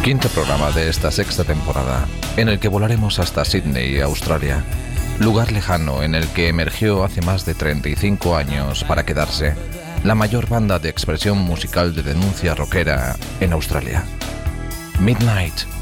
Quinto programa de esta sexta temporada, en el que volaremos hasta Sydney, Australia, lugar lejano en el que emergió hace más de 35 años para quedarse la mayor banda de expresión musical de denuncia rockera en Australia. Midnight.